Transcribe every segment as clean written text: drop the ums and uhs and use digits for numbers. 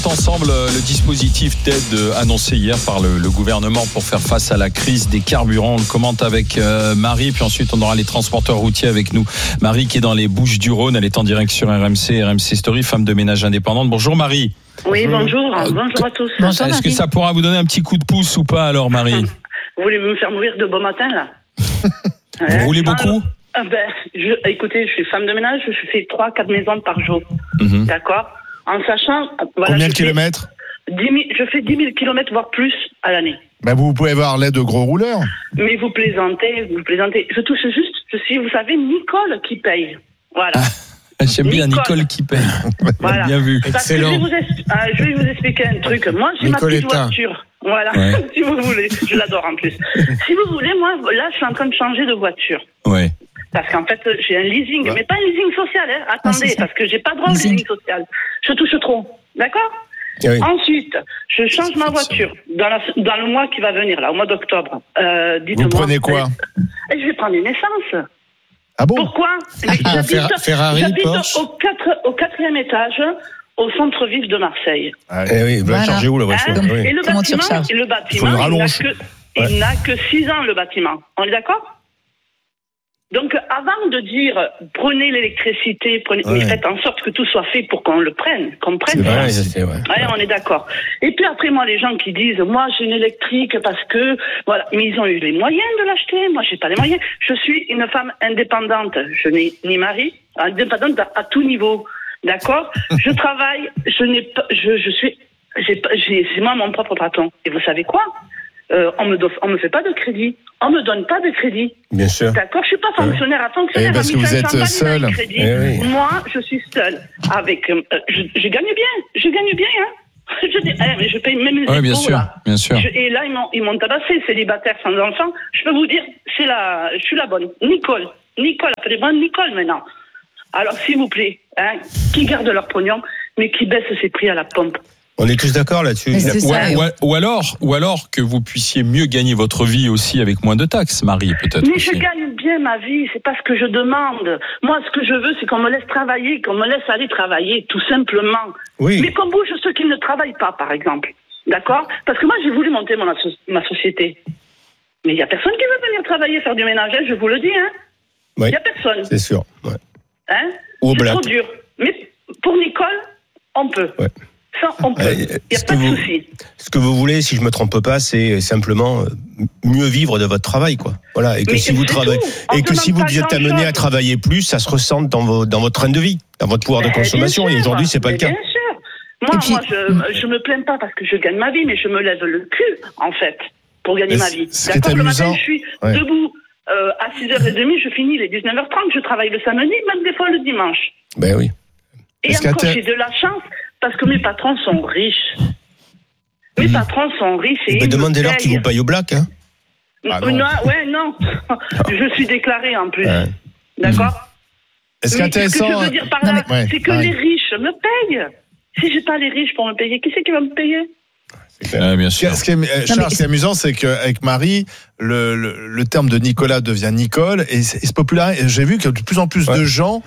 Ensemble, le dispositif d'aide annoncé hier par le gouvernement pour faire face à la crise des carburants. On le commente avec Marie, puis ensuite on aura les transporteurs routiers avec nous. Marie qui est dans les Bouches-du-Rhône, elle est en direct sur RMC Story, femme de ménage indépendante. Bonjour Marie. Oui, bonjour à tous. Bonjour, est-ce que ça pourra vous donner un petit coup de pouce ou pas alors, Marie? Vous voulez me faire mourir de bon matin là? Vous roulez beaucoup? Écoutez, je suis femme de ménage, je fais 3-4 maisons par jour. D'accord? En sachant... Voilà, combien de kilomètres? 10 000, je fais 10 000 kilomètres, voire plus, à l'année. Ben vous pouvez avoir l'aide de gros rouleurs. Mais vous plaisantez. Je touche juste, je suis, vous savez, Nicole qui paye. Voilà. J'aime bien Nicole qui paye. Voilà. Bien vu. Excellent. Je vais vous expliquer un truc. Moi, j'ai Nicoletta. ma petite voiture. Voilà, ouais. Si vous voulez. Je l'adore en plus. Si vous voulez, moi, là, je suis en train de changer de voiture. Ouais. Parce qu'en fait, j'ai un leasing, mais pas un leasing social, hein. Attendez, parce que j'ai pas droit au leasing social. Je touche trop. D'accord? Oui. Ensuite, je change ma voiture dans le mois qui va venir, là, au mois d'octobre. Dites-moi. Vous prenez quoi? Et je vais prendre une essence. Ah bon? Pourquoi? J'habite au 4e étage, au centre-ville de Marseille. Ah, oui, vous la chargez où la voiture? Oui. Et le bâtiment, il n'a que 6 ans, le bâtiment. On est d'accord? Donc, avant de dire prenez l'électricité, mais faites en sorte que tout soit fait pour qu'on le prenne, qu'on prenne ça. C'est vrai. Ouais, on est d'accord. Et puis après, moi, les gens qui disent, moi, j'ai une électrique parce que, voilà, mais ils ont eu les moyens de l'acheter. Moi, j'ai pas les moyens. Je suis une femme indépendante. Je n'ai ni mari, indépendante à tout niveau. D'accord? Je travaille, c'est moi mon propre patron. Et vous savez quoi? On me fait pas de crédit. On me donne pas de crédit. Bien sûr. D'accord, je suis pas fonctionnaire à fonctionnaire. Parce que vous êtes seule. Moi, je suis seule. Avec, je gagne bien, hein. Mais je paye même les impôts. Bien sûr, là. Bien sûr. Et là, ils m'ont tabassé, célibataire sans enfant. Je peux vous dire, je suis la bonne. Nicole, appelez-moi Nicole maintenant. Alors, s'il vous plaît, hein, qui garde leur pognon, mais qui baisse ses prix à la pompe. On est tous d'accord là-dessus. Ou alors que vous puissiez mieux gagner votre vie aussi avec moins de taxes, Marie, peut-être. Mais aussi. je gagne bien ma vie, c'est pas ce que je demande. Moi, ce que je veux, c'est qu'on me laisse travailler, qu'on me laisse aller travailler, tout simplement. Oui. Mais qu'on bouge ceux qui ne travaillent pas, par exemple. D'accord? Parce que moi, j'ai voulu monter ma société. Mais il n'y a personne qui veut venir travailler, faire du ménage, je vous le dis, hein. Il n'y a personne. C'est sûr. Ouais. Hein? C'est trop dur. Mais pour Nicole, on peut. Ouais. Ça, on peut. Il n'y a pas de souci. Ce que vous voulez, si je ne me trompe pas, c'est simplement mieux vivre de votre travail, quoi. Voilà. Et que si vous travaillez, et que si vous êtes amené à travailler plus, ça se ressent dans votre train de vie, dans votre pouvoir de consommation. Et aujourd'hui, c'est pas le cas. Bien sûr. Moi, je me plains pas parce que je gagne ma vie, mais je me lève le cul, en fait, pour gagner ma vie. D'accord, le matin, je suis debout à 6h30, je finis les 19h30, je travaille le samedi, même des fois le dimanche. Ben oui. Et encore, j'ai de la chance parce que mes patrons sont riches. Mes patrons sont riches et demandez-leur qu'ils vous payent au black, hein. Non. Je suis déclarée en plus. D'accord. Est-ce qu'intéressant? Ce que je veux dire par là, c'est que les riches me payent. Si j'ai pas les riches pour me payer, qui c'est qui va me payer? Bien sûr. Ce qui est amusant, c'est qu'avec Marie, le terme de Nicolas devient Nicole et se popularise. J'ai vu que de plus en plus de gens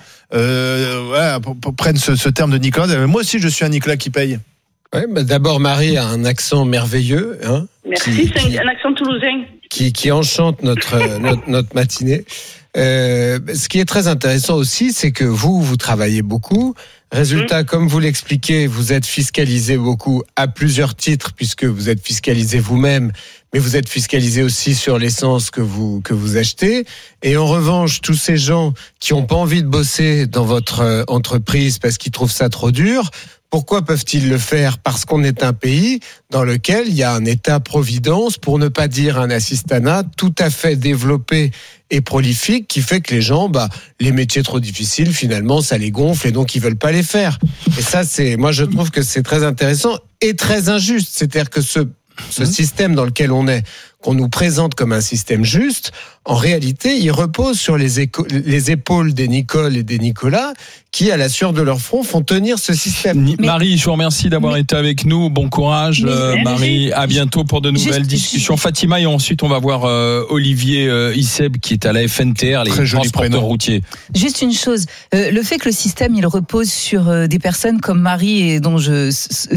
prennent ce terme de Nicolas. Moi aussi, je suis un Nicolas qui paye. Ouais, d'abord, Marie a un accent merveilleux. Hein, merci, c'est un accent toulousain. Qui enchante notre matinée. Ce qui est très intéressant aussi, c'est que vous travaillez beaucoup. Résultat, comme vous l'expliquez, vous êtes fiscalisé beaucoup à plusieurs titres, puisque vous êtes fiscalisé vous-même, mais vous êtes fiscalisé aussi sur l'essence que vous achetez. Et en revanche, tous ces gens qui n'ont pas envie de bosser dans votre entreprise parce qu'ils trouvent ça trop dur, pourquoi peuvent-ils le faire? Parce qu'on est un pays dans lequel il y a un État-providence, pour ne pas dire un assistanat, tout à fait développé et prolifique, qui fait que les gens, les métiers trop difficiles, finalement, ça les gonfle et donc ils veulent pas les faire. Et ça, moi, je trouve que c'est très intéressant et très injuste. C'est-à-dire que ce système dans lequel on est, qu'on nous présente comme un système juste, en réalité, il repose sur les épaules des Nicole et des Nicolas qui, à la sueur de leur front, font tenir ce système. Marie, je vous remercie d'avoir été avec nous. Bon courage, Marie. À bientôt pour de nouvelles discussions. Fatima, et ensuite, on va voir Olivier Isseb, qui est à la FNTR, les transporteurs routiers. Juste une chose, le fait que le système, il repose sur des personnes comme Marie, et dont je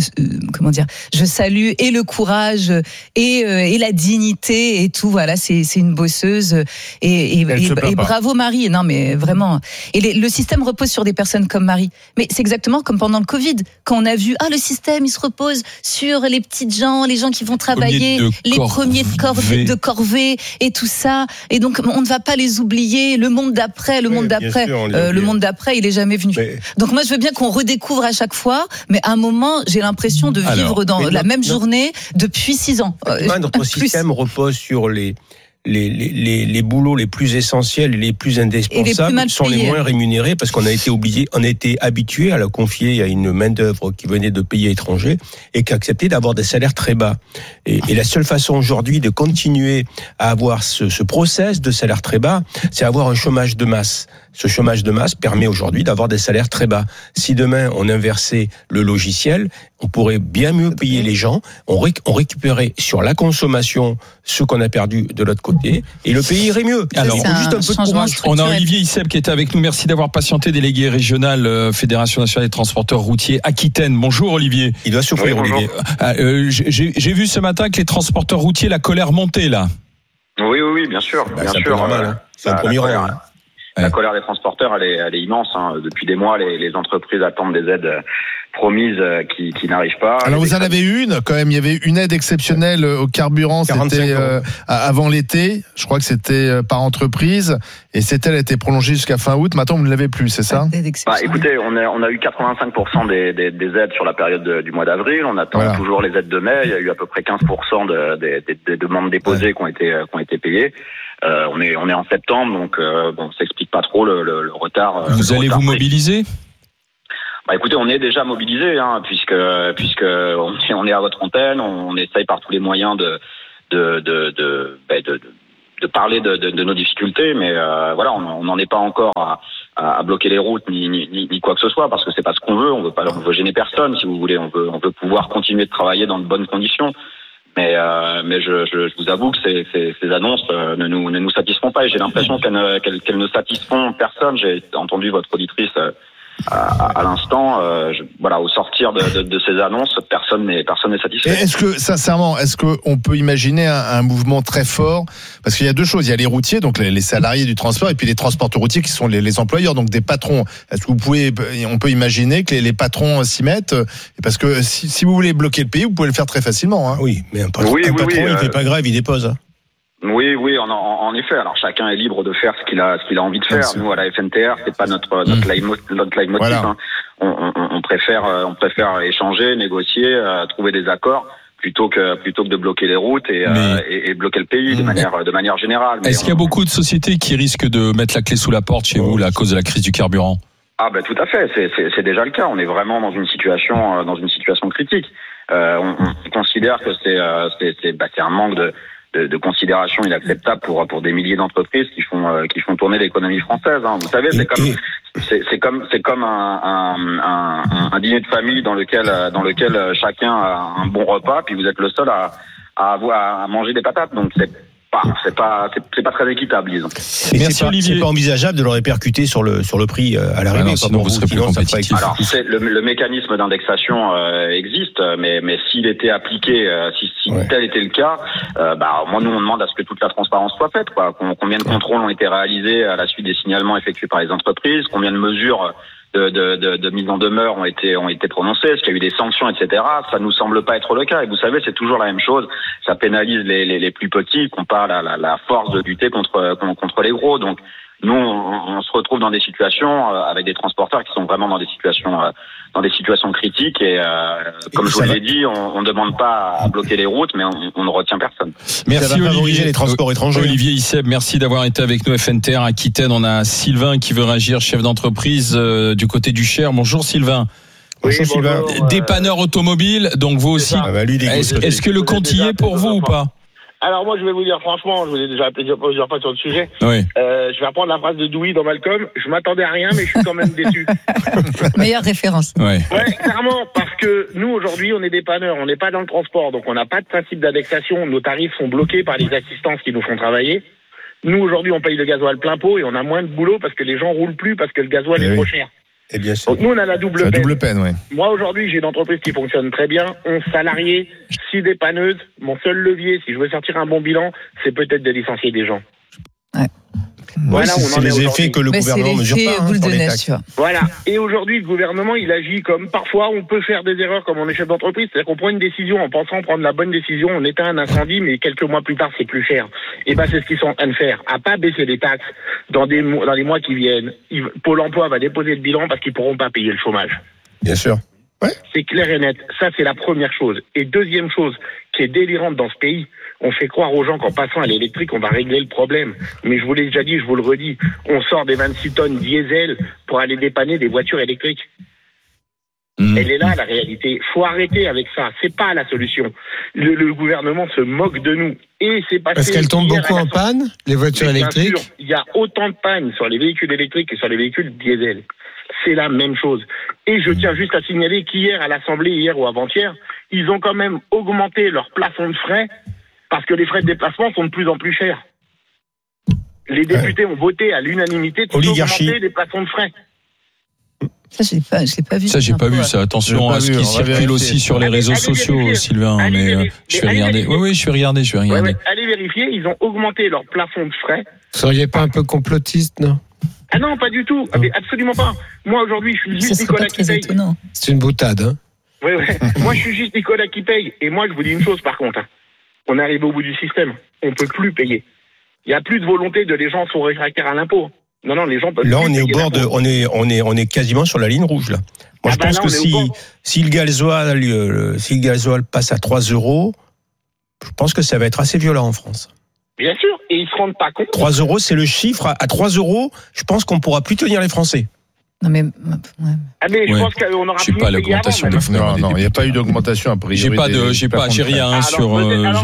salue, et le courage, et la dignité, et tout, voilà, c'est une bosseuse. Et bravo Marie, non mais vraiment. Et le système repose sur des personnes comme Marie. Mais c'est exactement comme pendant le Covid, quand on a vu le système il se repose sur les petites gens, les gens qui vont travailler, les premiers de corvée et tout ça. Et donc on ne va pas les oublier. Le monde d'après, le monde d'après, il est jamais venu. Donc moi je veux bien qu'on redécouvre à chaque fois, mais à un moment j'ai l'impression de vivre dans la même journée depuis 6 ans. Notre système repose sur les boulots les plus essentiels et les plus indispensables sont les moins rémunérés parce qu'on a été habitué à la confier à une main-d'œuvre qui venait de pays étrangers et qui acceptait d'avoir des salaires très bas. Et la seule façon aujourd'hui de continuer à avoir ce process de salaire très bas, c'est avoir un chômage de masse. Ce chômage de masse permet aujourd'hui d'avoir des salaires très bas. Si demain on inversait le logiciel, on pourrait bien mieux payer les gens, on récupérait sur la consommation ce qu'on a perdu de l'autre côté, et le pays irait mieux. Alors, juste un peu de courage. On a Olivier Isseb qui est avec nous. Merci d'avoir patienté, délégué régional Fédération nationale des transporteurs routiers Aquitaine. Bonjour Olivier. Il doit souffrir, Olivier. J'ai vu ce matin que les transporteurs routiers, la colère montait là. Oui, bien sûr. C'est un peu normal. C'est un premier rang. La colère des transporteurs, elle est immense. Depuis des mois, les entreprises attendent des aides promises qui n'arrivent pas. Alors vous en avez une, quand même. Il y avait une aide exceptionnelle au carburant. C'était avant l'été. Je crois que c'était par entreprise. Et elle a été prolongée jusqu'à fin août. Maintenant, vous ne l'avez plus, c'est ça ? Écoutez, on a eu 85% des aides sur la période du mois d'avril. On attend toujours les aides de mai. Il y a eu à peu près 15% des demandes déposées qui ont été payées. On est en septembre, donc ça explique pas trop le retard. Vous allez vous mobiliser ? Écoutez, on est déjà mobilisé, puisque on est à votre antenne, on essaye par tous les moyens de parler de nos difficultés, mais on n'en est pas encore à bloquer les routes ni quoi que ce soit, parce que c'est pas ce qu'on veut. On veut gêner personne, si vous voulez. On veut pouvoir continuer de travailler dans de bonnes conditions. Mais je vous avoue que ces annonces ne nous satisfont pas, et j'ai l'impression qu'elles ne satisfont personne. J'ai entendu votre auditrice à l'instant, au sortir de ces annonces, personne n'est satisfait. Et est-ce qu'on peut imaginer un mouvement très fort? Parce qu'il y a deux choses. Il y a les routiers, donc les salariés du transport, et puis les transporteurs routiers qui sont les employeurs, donc des patrons. Est-ce que on peut imaginer que les patrons s'y mettent? Parce que si vous voulez bloquer le pays, vous pouvez le faire très facilement. Oui, mais un patron, il fait pas grève, il dépose. Oui, en effet. Alors chacun est libre de faire ce qu'il a envie de faire. Nous, à la FNTR, c'est pas notre leitmotiv. Voilà. On préfère échanger, négocier, trouver des accords plutôt que de bloquer les routes et bloquer le pays de manière générale. Est-ce qu'il y a beaucoup de sociétés qui risquent de mettre la clé sous la porte chez vous à cause de la crise du carburant? Tout à fait. C'est déjà le cas. On est vraiment dans une situation critique. On considère que c'est un manque de considération inacceptable pour des milliers d'entreprises qui font tourner l'économie française. Vous savez, c'est comme un dîner de famille dans lequel chacun a un bon repas, puis vous êtes le seul à manger des patates. Donc c'est pas très équitable, disons. Merci Olivier. C'est pas envisageable de le répercuter sur le prix à l'arrivée. Sinon vous serez plus compétitif. Alors le mécanisme d'indexation existe, mais s'il était appliqué, si tel était le cas, moi nous on demande à ce que toute la transparence soit faite. Combien de contrôles ont été réalisés à la suite des signalements effectués par les entreprises, combien de mesures de mise en demeure ont été prononcées, est-ce qu'il y a eu des sanctions, etc. Ça nous semble pas être le cas. Et vous savez, c'est toujours la même chose. Ça pénalise les plus petits, qu'on parle à la force de lutter contre les gros. Donc nous, on se retrouve dans des situations avec des transporteurs qui sont vraiment dans des situations critiques. Et comme je vous l'ai dit, on ne demande pas à bloquer les routes, mais on ne retient personne. Merci Olivier. Les transports étrangers. Olivier Isseb, merci d'avoir été avec nous. FNTR Aquitaine. On a Sylvain qui veut réagir, chef d'entreprise du côté du Cher. Bonjour Sylvain. Bonjour Sylvain. Dépanneur automobile, donc vous aussi. Est-ce que le compte y est pour vous ou pas? Alors moi, je vais vous dire franchement, je vous ai déjà appelé plusieurs fois sur le sujet. Oui. Je vais reprendre la phrase de Dewey dans Malcolm. Je m'attendais à rien, mais je suis quand même déçu. Meilleure référence. Ouais. Ouais, clairement, parce que nous aujourd'hui, on est dépanneurs, on n'est pas dans le transport, donc on n'a pas de principe d'indexation. Nos tarifs sont bloqués par les assistances qui nous font travailler. Nous aujourd'hui, on paye le gasoil plein pot et on a moins de boulot parce que les gens roulent plus parce que le gasoil est trop cher. Et bien sûr. Donc nous, on a la double peine. Double peine, oui. Moi, aujourd'hui, j'ai une entreprise qui fonctionne très bien. 11 salariés, 6 dépanneuses. Mon seul levier, si je veux sortir un bon bilan, c'est peut-être de licencier des gens. Ouais. Voilà, oui, c'est les effets que le gouvernement mesure pas boule pour de les neige, taxes. tu vois. Voilà. Et aujourd'hui, le gouvernement, il agit comme parfois on peut faire des erreurs comme on est chef d'entreprise. C'est-à-dire qu'on prend une décision en pensant prendre la bonne décision, on éteint un incendie, mais quelques mois plus tard, c'est plus cher. Et ben, c'est ce qu'ils sont en train de faire. À pas baisser les taxes dans les mois qui viennent. Pôle emploi va déposer le bilan parce qu'ils pourront pas payer le chômage. Bien sûr. C'est clair et net. Ça, c'est la première chose. Et deuxième chose qui est délirante dans ce pays, on fait croire aux gens qu'en passant à l'électrique, on va régler le problème. Mais je vous l'ai déjà dit, je vous le redis, on sort des 26 tonnes diesel pour aller dépanner des voitures électriques. Elle est là, la réalité. Faut arrêter avec ça. C'est pas la solution. Le gouvernement se moque de nous. Et c'est passé. Parce qu'elles tombent beaucoup en panne, les voitures électriques. Bien sûr, il y a autant de pannes sur les véhicules électriques que sur les véhicules diesel. C'est la même chose. Et je tiens juste à signaler qu'hier, à l'Assemblée, hier ou avant-hier, ils ont quand même augmenté leur plafond de frais parce que les frais de déplacement sont de plus en plus chers. Les députés ont voté à l'unanimité de augmenter les plafonds de frais. Ça, je l'ai pas vu. Ça, j'ai pas vu ça. Attention à ce qui circule aussi sur les réseaux sociaux, Sylvain. Mais je vais regarder. Oui, je vais regarder. Ouais, allez vérifier. Ils ont augmenté leur plafond de frais. Vous seriez pas un peu complotiste, non? Ah non, pas du tout. Absolument pas. Moi, aujourd'hui, je suis juste Nicolas qui paye. C'est une boutade, hein? Oui. Moi, je suis juste Nicolas qui paye. Et moi, je vous dis une chose, par contre. On arrive au bout du système. On peut plus payer. Il y a plus de volonté de les gens sont réfractaires à l'impôt. Non, les gens peuvent. Là, on est au bord de, on est quasiment sur la ligne rouge, là. Moi, je pense que si le gasoil passe à 3 €, je pense que ça va être assez violent en France. Bien sûr, et ils se rendent pas compte. 3 €, c'est le chiffre. À 3 €, je pense qu'on pourra plus tenir les Français. Non mais, je pense qu'on aura plus pas l'augmentation. Non, il n'y a pas eu d'augmentation a priori. J'ai rien sur.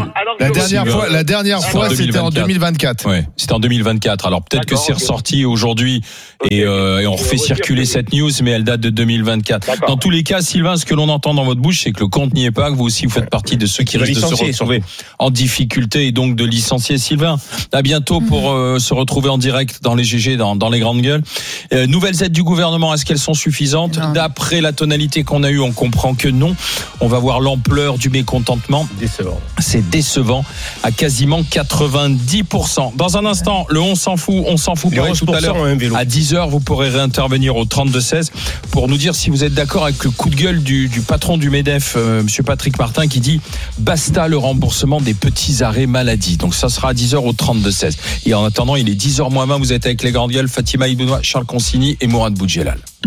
La dernière fois, c'était en 2024. Ouais, c'était en 2024. Alors peut-être que c'est ressorti aujourd'hui et on refait circuler cette news, mais elle date de 2024. D'accord. Dans tous les cas, Sylvain, ce que l'on entend dans votre bouche, c'est que le compte n'y est pas, que vous aussi vous faites partie de ceux qui risquent de se retrouver en difficulté et donc de licencier. Sylvain, à bientôt pour se retrouver en direct dans les GG, dans les grandes gueules. Nouvelles aides du gouvernement. Est-ce qu'elles sont suffisantes? D'après la tonalité qu'on a eue, on comprend que non. On va voir l'ampleur du mécontentement. Décevant. C'est décevant à quasiment 90%. Dans un instant, le on s'en fout tout à l'heure à 10h, vous pourrez réintervenir au 32-16 pour nous dire si vous êtes d'accord avec le coup de gueule du patron du MEDEF, monsieur Patrick Martin, qui dit basta le remboursement des petits arrêts maladie. Donc ça sera à 10h au 32-16. Et en attendant, il est 10h moins 20, vous êtes avec les grandes gueules, Fatima Ibounoua, Charles Consigny et Mourad Boudjelal.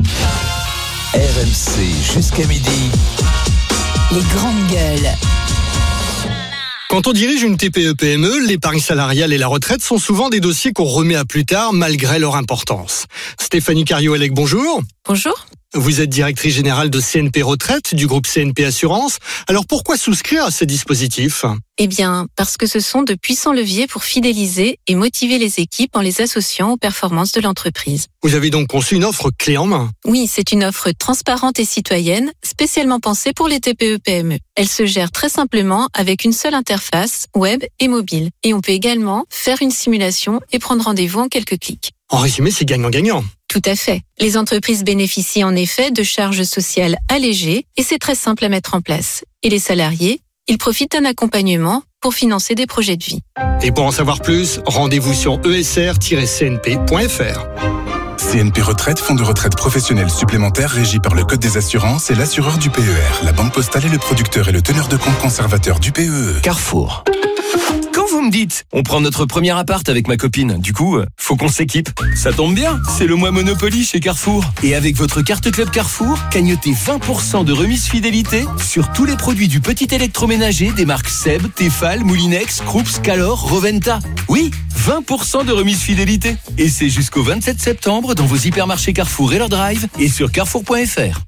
RMC jusqu'à midi. Les grandes gueules. Quand on dirige une TPE-PME, l'épargne salariale et la retraite sont souvent des dossiers qu'on remet à plus tard malgré leur importance. Stéphanie Cario-Elec, bonjour. Bonjour. Vous êtes directrice générale de CNP Retraite, du groupe CNP Assurance. Alors pourquoi souscrire à ces dispositifs ? Eh bien, parce que ce sont de puissants leviers pour fidéliser et motiver les équipes en les associant aux performances de l'entreprise. Vous avez donc conçu une offre clé en main ? Oui, c'est une offre transparente et citoyenne, spécialement pensée pour les TPE-PME. Elle se gère très simplement avec une seule interface, web et mobile. Et on peut également faire une simulation et prendre rendez-vous en quelques clics. En résumé, c'est gagnant-gagnant. Tout à fait. Les entreprises bénéficient en effet de charges sociales allégées et c'est très simple à mettre en place. Et les salariés, ils profitent d'un accompagnement pour financer des projets de vie. Et pour en savoir plus, rendez-vous sur esr-cnp.fr. CNP Retraite, fonds de retraite professionnel supplémentaire régi par le Code des assurances et l'assureur du PER. La Banque Postale est le producteur et le teneur de compte conservateur du PEE. Carrefour. Quand vous me dites, on prend notre premier appart avec ma copine, du coup, faut qu'on s'équipe. Ça tombe bien, c'est le mois Monopoly chez Carrefour. Et avec votre carte Club Carrefour, cagnotez 20% de remise fidélité sur tous les produits du petit électroménager des marques Seb, Tefal, Moulinex, Krups, Calor, Roventa. Oui, 20% de remise fidélité. Et c'est jusqu'au 27 septembre dans vos hypermarchés Carrefour et leur drive et sur carrefour.fr.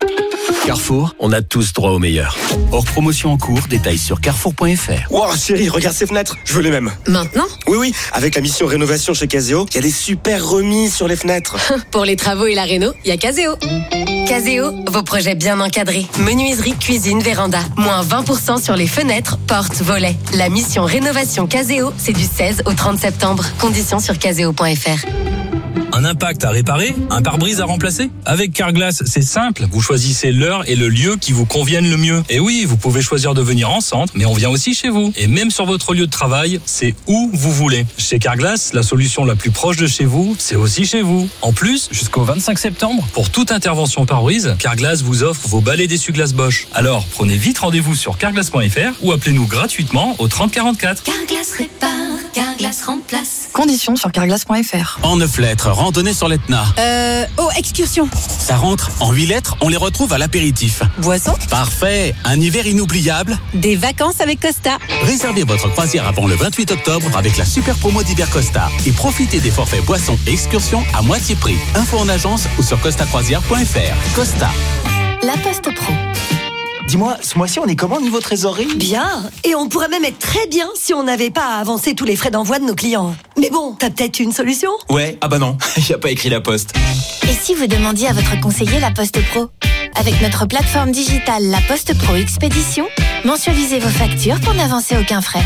Carrefour, on a tous droit au meilleur. Hors promotion en cours, détails sur carrefour.fr. Wow, chérie, regarde ces fenêtres, je veux les mêmes. Maintenant ? Oui, avec la mission rénovation chez Caseo, il y a des super remises sur les fenêtres. Pour les travaux et la réno, il y a Caseo. Caseo, vos projets bien encadrés. Menuiserie, cuisine, véranda. Moins 20% sur les fenêtres, portes, volets. La mission rénovation Caseo, c'est du 16 au 30 septembre. Conditions sur caseo.fr. Un impact à réparer, un pare-brise à remplacer. Avec Carglass, c'est simple. Vous choisissez l'heure et le lieu qui vous conviennent le mieux. Et oui, vous pouvez choisir de venir en centre, mais on vient aussi chez vous. Et même sur votre lieu de travail, c'est où vous voulez. Chez Carglass, la solution la plus proche de chez vous, c'est aussi chez vous. En plus, jusqu'au 25 septembre, pour toute intervention pare-brise, Carglass vous offre vos balais d'essuie-glace Bosch. Alors, prenez vite rendez-vous sur carglass.fr ou appelez-nous gratuitement au 30 44. Carglass répare, Carglass remplace. Conditions sur carglass.fr. En 9 lettres, randonnée sur l'Etna. Excursion. Ça rentre. En 8 lettres, on les retrouve à l'apéritif. Boisson. Parfait. Un hiver inoubliable. Des vacances avec Costa. Réservez votre croisière avant le 28 octobre avec la super promo d'hiver Costa. Et profitez des forfaits boissons et excursions à moitié prix. Info en agence ou sur costacroisière.fr. Costa. La Poste Pro. Dis-moi, ce mois-ci, on est comment niveau trésorerie ? Bien. Et on pourrait même être très bien si on n'avait pas à avancer tous les frais d'envoi de nos clients. Mais bon, t'as peut-être une solution ? Ouais, ah bah non, il n'y a pas écrit La Poste. Et si vous demandiez à votre conseiller La Poste Pro ? Avec notre plateforme digitale La Poste Pro Expédition, mensualisez vos factures pour n'avancer aucun frais.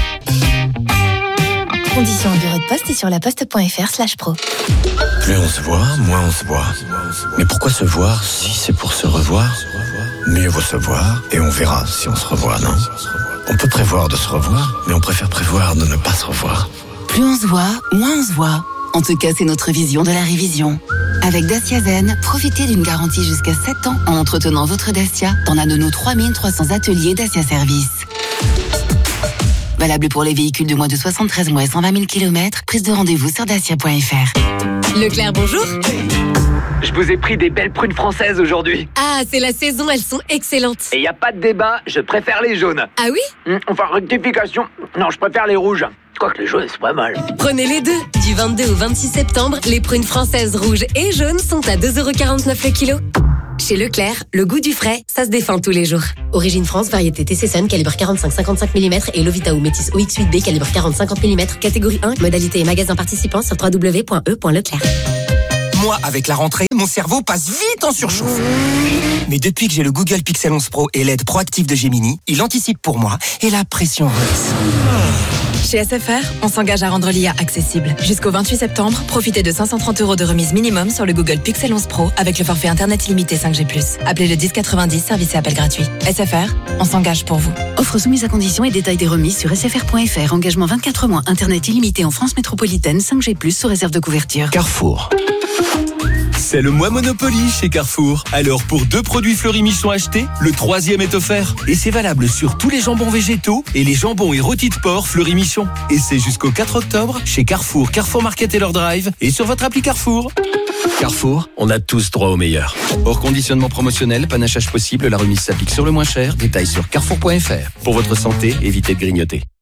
Conditions au bureau de poste et sur laposte.fr/pro. Plus on se voit, moins on se voit. Mais pourquoi se voir si c'est pour se revoir ? Mieux vaut se voir et on verra si on se revoit, non ? On peut prévoir de se revoir, mais on préfère prévoir de ne pas se revoir. Plus on se voit, moins on se voit. En tout cas, c'est notre vision de la révision. Avec Dacia Zen, profitez d'une garantie jusqu'à 7 ans en entretenant votre Dacia dans l'un de nos 3300 ateliers Dacia Service. Valable pour les véhicules de moins de 73 mois et 120 000 km. Prise de rendez-vous sur dacia.fr. Leclerc, bonjour. Je vous ai pris des belles prunes françaises aujourd'hui. Ah, c'est la saison, elles sont excellentes. Et y a pas de débat, je préfère les jaunes. Ah oui ? Enfin, rectification. Non, je préfère les rouges. Quoique les jaunes, c'est pas mal. Prenez les deux. Du 22 au 26 septembre, les prunes françaises rouges et jaunes sont à 2,49 € le kilo. Chez Leclerc, le goût du frais, ça se défend tous les jours. Origine France, variété TC Sun, calibre 45-55 mm et Lovita ou Métis OX8B, calibre 40-50 mm, catégorie 1, modalité et magasin participant sur www.e.leclerc. Moi, avec la rentrée, mon cerveau passe vite en surchauffe. Mais depuis que j'ai le Google Pixel 11 Pro et l'aide proactive de Gemini, il anticipe pour moi et la pression redescend. Chez SFR, on s'engage à rendre l'IA accessible. Jusqu'au 28 septembre, profitez de 530 € de remise minimum sur le Google Pixel 11 Pro avec le forfait Internet illimité 5G+. Appelez le 1090, service et appel gratuit. SFR, on s'engage pour vous. Offre soumise à conditions et détails des remises sur sfr.fr. Engagement 24 mois, Internet illimité en France métropolitaine, 5G+, sous réserve de couverture. Carrefour. C'est le mois Monopoly chez Carrefour. Alors pour 2 produits Fleury-Michon achetés, le 3e est offert. Et c'est valable sur tous les jambons végétaux et les jambons et rôtis de porc Fleury-Michon. Et c'est jusqu'au 4 octobre chez Carrefour, Carrefour Market et leur drive et sur votre appli Carrefour. Carrefour, on a tous droit au meilleur. Hors conditionnement promotionnel, panachage possible, la remise s'applique sur le moins cher. Détails sur carrefour.fr. Pour votre santé, évitez de grignoter.